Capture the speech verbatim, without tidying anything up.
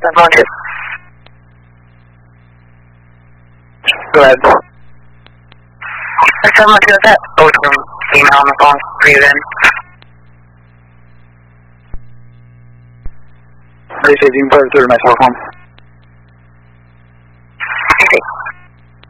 That's all good. Go ahead. There's someone who's that ocean female on the phone. Breathe in. Receiving part through my cell phone.